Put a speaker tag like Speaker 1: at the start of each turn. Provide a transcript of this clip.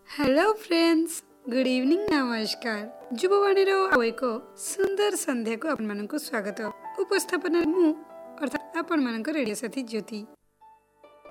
Speaker 1: Hello friends, good evening, नमस्कार। जुबवाणी आउ एक सुंदर संध्या को आपण स्वागत। उपस्थापन मु अर्थात आपण रेडियो साथी ज्योति।